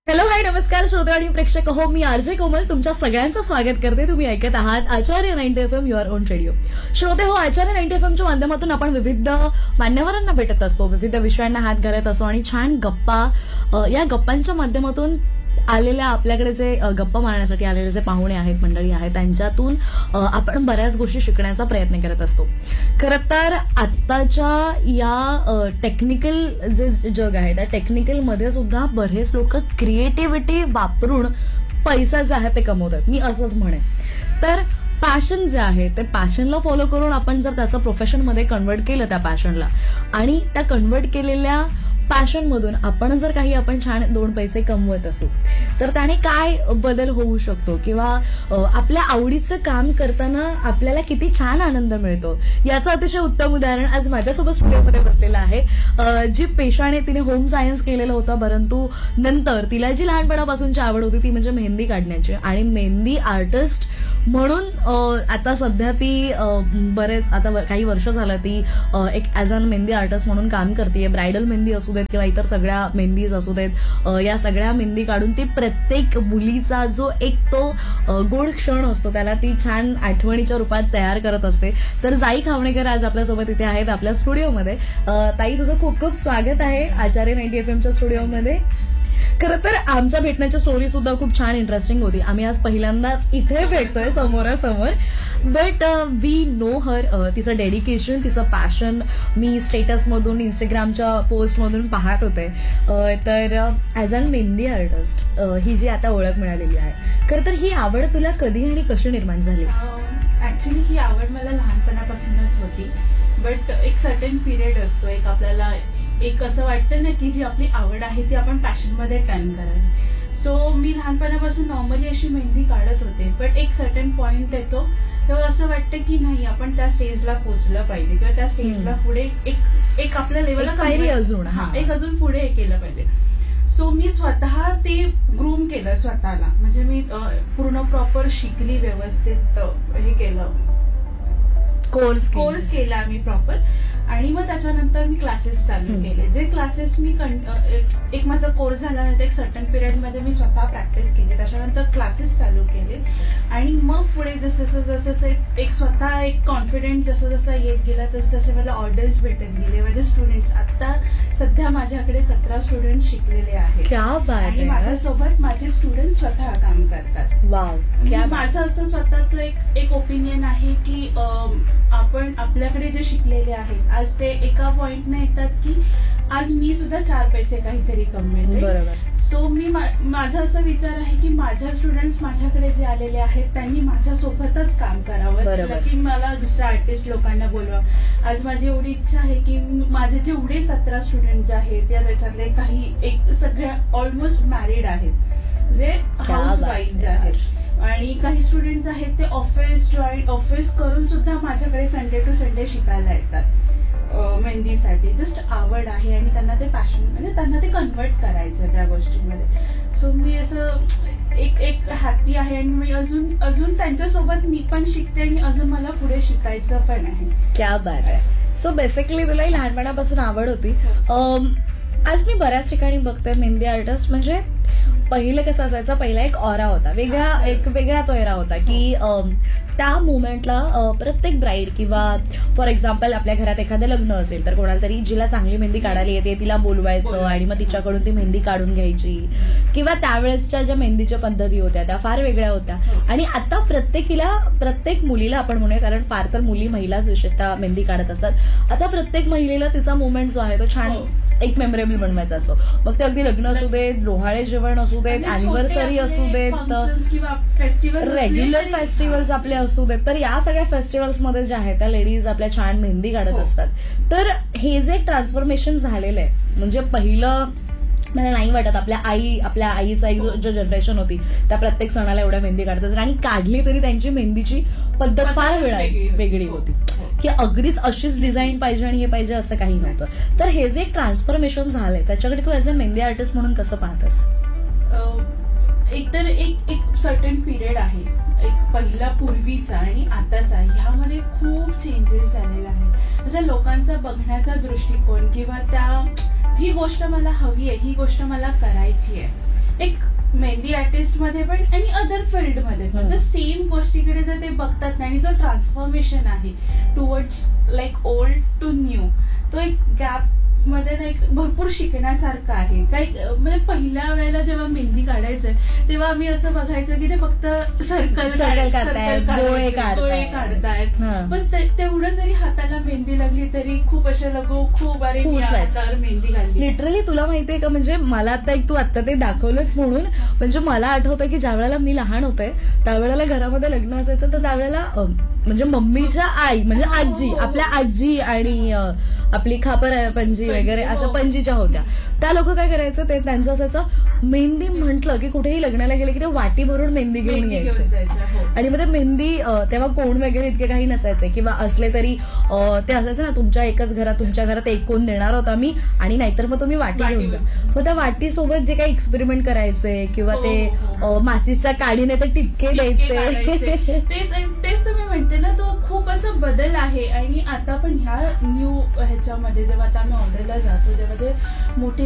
Hello hi नमस्कार श्रोते आणि प्रेक्षक हो मी आरजे कोमल तुमच्या सगळ्यांचं स्वागत करते. तुम्ही ऐकत आहात आचार्य 90 FM युअर ओन रेडिओ. श्रोते हो आचार्य 90 FMच्या माध्यमातून आपण विविध मान्यवरांना भेटत असतो, विविध विषयांना हात घालत असतो आणि छान गप्पा या गप्पांच्या माध्यमातून आलेल्या आपल्याकडे जे गप्पा मारण्यासाठी आलेले जे पाहुणे आहेत मंडळी आहेत त्यांच्यातून आपण बऱ्याच गोष्टी शिकण्याचा प्रयत्न करत असतो. खरं तर आत्ताच्या या टेक्निकल जे जग आहे त्या टेक्निकल मध्ये सुद्धा बरेच लोक क्रिएटिव्हिटी वापरून पैसा जे आहे ते कमवतात, मी असंच म्हणेन. तर पॅशन जे आहे ते पॅशनला फॉलो करून आपण जर त्याचं प्रोफेशनमध्ये कन्वर्ट केलं त्या पॅशनला आणि त्या कन्वर्ट केलेल्या पॅशन मधून आपण जर काही आपण छान 2 पैसे कमवत असू तर त्याने काय बदल होऊ शकतो किंवा आपल्या आवडीचं काम करताना आपल्याला किती छान आनंद मिळतो याचं अतिशय उत्तम उदाहरण आज माझ्यासोबत स्टुडिओमध्ये बसलेलं आहे. जी पेशाने तिने होम सायन्स केलेलं होतं परंतु नंतर तिला जी लहानपणापासूनची आवड होती ती म्हणजे मेहंदी काढण्याची आणि मेहंदी आर्टिस्ट म्हणून आता सध्या ती बरेच आता काही वर्ष झालं ती एक ऍज अन मेहंदी आर्टिस्ट म्हणून काम करते. ब्रायडल मेहंदी असू देत किंवा इतर सगळ्या मेहंदीज असू देत, या सगळ्या मेहंदी काढून ती प्रत्येक मुलीचा जो एक तो गोड क्षण असतो त्याला ती छान आठवणीच्या रूपात तयार करत असते. तर जाई खावणेकर आज आपल्यासोबत इथे आहेत आपल्या स्टुडिओमध्ये. ताई तुझं खूप खूप स्वागत आहे आचार्य 90 FMच्या स्टुडिओमध्ये. खरं तर आमच्या भेटण्याची स्टोरी सुद्धा खूप छान इंटरेस्टिंग होती. आम्ही आज पहिल्यांदाच इथे भेटतोय समोरासमोर. बट वी नो हर, तिचं डेडिकेशन तिचं पॅशन मी स्टेटसमधून इंस्टाग्रामच्या पोस्टमधून पाहत होते. तर ऍज अन मेहंदी आर्टिस्ट ही जी आता ओळख मिळालेली आहे, खरं तर ही आवड तुला कधी आणि कशी निर्माण झाली? ऍक्च्युली ही आवड मला लहानपणापासूनच होती. बट एक सर्टन पिरियड असतो, एक आपल्याला एक असं वाटतं ना की जी आपली आवड आहे ती आपण पॅशनमध्ये टर्न करावी. सो मी लहानपणापासून नॉर्मली अशी मेहंदी काढत होते. बट एक सर्टन पॉइंट येतो तेव्हा असं वाटतं की नाही आपण त्या स्टेजला पोहोचलं पाहिजे किंवा त्या स्टेजला पुढे एक आपल्या लेवलला अजून पुढे केलं पाहिजे. सो मी स्वतः ते ग्रूम केलं स्वतःला, म्हणजे मी पूर्ण प्रॉपर शिकली, व्यवस्थित हे केलं, कोर्स केला मी प्रॉपर. आणि मग त्याच्यानंतर मी क्लासेस चालू केले. जे क्लासेस मी एक माझा कोर्स झाल्यानंतर एक सर्टन पिरियडमध्ये मी स्वतः प्रॅक्टिस केली, त्याच्यानंतर क्लासेस चालू केले. आणि मग पुढे जसं जसं एक स्वतः एक कॉन्फिडंट जसं जसं येत गेला तसं तसे मला ऑर्डर्स भेटत गेले. माझे स्टुडंट्स आता सध्या माझ्याकडे 17 स्टुडंट्स शिकलेले आहेत आणि माझ्यासोबत माझे स्टुडंट स्वतः काम करतात. माझं असं स्वतःच एक ओपिनियन आहे की आपण आपल्याकडे जे शिकलेले आहेत आज ते एका पॉइंटने येतात की आज मी सुद्धा 4 पैसे काहीतरी कमवेल. बरोबर. सो मी माझा असा विचार आहे की माझ्या स्टुडंट्स माझ्याकडे जे आलेले आहेत त्यांनी माझ्यासोबतच काम करावं, की मला दुसऱ्या आर्टिस्ट लोकांना बोलवा. आज माझी एवढी इच्छा आहे की माझे जेवढे 17 स्टुडंट जे आहेत त्याच्यातले काही एक सगळ्या ऑलमोस्ट मॅरिड आहेत, जे हाऊस वाईफ आहेत आणि काही स्टुडंट्स आहेत ते ऑफिस करून सुद्धा माझ्याकडे संडे टू संडे शिकायला येतात मेहंदीसाठी. जस्ट आवड आहे आणि त्यांना ते पॅशन म्हणजे त्यांना ते कन्वर्ट करायचं त्या गोष्टींमध्ये. सो मी असं एक हॅपी आहे आणि मी अजून त्यांच्यासोबत मी पण शिकते आणि अजून मला पुढे शिकायचं पण आहे. क्या बात आहे. सो बेसिकली तुलाही लहानपणापासून आवड होती. आज मी बऱ्याच ठिकाणी बघते मेहंदी आर्टिस्ट म्हणजे पहिलं कसं असायचं, पहिला एक ऑरा होता, वेगळा तो एरा होता की त्या मुवमेंटला प्रत्येक ब्राईड किंवा फॉर एक्झाम्पल आपल्या घरात एखादं लग्न असेल तर कोणाला तरी जिला चांगली मेहंदी काढायला येते तिला बोलवायचं आणि मग तिच्याकडून ती मेहंदी काढून घ्यायची. किंवा त्यावेळेसच्या ज्या मेहंदीच्या पद्धती होत्या त्या फार वेगळ्या होत्या. आणि आता प्रत्येक मुलीला आपण म्हणूया, कारण फार तर महिलाच विशेषतः मेहंदी काढत असतात, आता प्रत्येक महिलेला तिचा मुवमेंट जो आहे तो छान एक मेमोरेबल बनवायचा असतो. मग ते अगदी लग्न असू देत, डोहाळे जेवण असू देत, अॅनिव्हर्सरी असू देत, रेग्युलर फेस्टिवल्स आपले असू देत, तर या सगळ्या फेस्टिवल्समध्ये ज्या आहेत त्या लेडीज आपल्या छान मेहंदी काढत असतात. तर हे जे एक ट्रान्सफॉर्मेशन झालेलं आहे म्हणजे पहिलं मला नाही वाटत आपल्या आईचा जो जनरेशन होती त्या प्रत्येक सणाला एवढ्या मेहंदी काढतात आणि काढली तरी त्यांची मेहंदीची पद्धत फार वेगळी होती की अगदीच अशीच डिझाईन पाहिजे आणि हे पाहिजे असं काही नव्हतं. तर हे जे एक ट्रान्सफॉर्मेशन झालंय त्याच्याकडे तू ऍज अ मेहंदी आर्टिस्ट म्हणून कसं पाहतस? एकतर एक सर्टन पिरियड आहे, एक पहिला पूर्वीचा आणि आताचा, ह्यामध्ये खूप चेंजेस झालेले आहेत. म्हणजे लोकांचा बघण्याचा दृष्टिकोन किंवा त्या जी गोष्ट मला हवी आहे ही गोष्ट मला करायची आहे एक मेहंदी आर्टिस्ट मध्ये पण आणि अदर फील्ड मध्ये पण सेम गोष्टीकडे जर ते बघतात नाही आणि जो ट्रान्सफॉर्मेशन आहे towards like old to new, तो एक गॅप मध्ये ना एक भरपूर शिकण्यासारखं आहे. काही म्हणजे पहिल्या वेळेला जेव्हा मेहंदी काढायचंय तेव्हा आम्ही असं बघायचं की ते फक्त सर्कल काढतायत, डोळे काढतायत. बस तेवढं जरी हाताला मेहंदी लागली तरी खूप अशा लगो खूप अरे हातावर मेहंदी काढली. लिटरली तुला माहितीये का, म्हणजे मला तू आता ते दाखवलंच म्हणून म्हणजे मला आठवतं की ज्या वेळेला मी लहान होते त्यावेळेला घरामध्ये लग्न असायचं तर त्यावेळेला म्हणजे मम्मीच्या आई म्हणजे आजी, आपल्या आजी आणि आपली खापर पंजी वगैरे असं पंजीच्या होत्या, त्या लोक काय करायचं ते त्यांचं असायचं मेहंदी म्हटलं की कुठेही लग्नाला गेले की ते वाटी भरून मेहंदी घेऊन यायचं. आणि मग ते मेहंदी तेव्हा कोण वगैरे इतके काही नसायचे किंवा असले तरी ते असायचं ना तुमच्या एकच घरात, तुमच्या घरात एक कोण देणार होता मी आणि नाहीतर मग तुम्ही वाटी घेऊन जा. मग त्या वाटीसोबत जे काही एक्सपेरिमेंट करायचे किंवा ते मातीच्या काडीने ते टिपके द्यायचे तेच तर मी म्हणते ना, तो खूप असं बदल आहे. आणि आता पण ह्या न्यू ह्याच्यामध्ये जेव्हा आता आम्ही ऑर्डरला जातो जेव्हा ते मोठे